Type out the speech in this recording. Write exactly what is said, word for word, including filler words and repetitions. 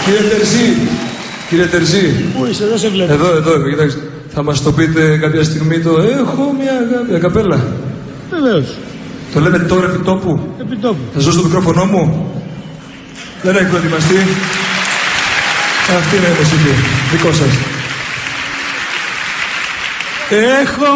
Κύριε Τερζή, κύριε Τερζή. Πού είσαι, δεν σε βλέπω. Εδώ, εδώ, κοιτάξτε. Θα μας το πείτε κάποια στιγμή το έχω μια αγάπη, καπέλα. Βεβαίως. Το λέμε τώρα επί τόπου. Επί τόπου. Θα ζω στο μικρόφωνο μου. Δεν έχει προετοιμαστεί. Αυτή είναι η μουσική. Δικό σας. Έχω